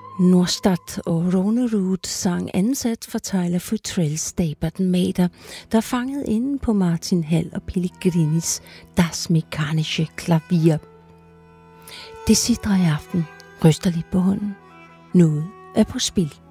Norstad og Ronerud sang ansat for Tyler Futrells Stabat Mater, der fangede inde på Martin Hall og Pellegrinis Das Mechanische Klavier. Det sidder i aften, ryster lidt på hånden. Noget er på spil.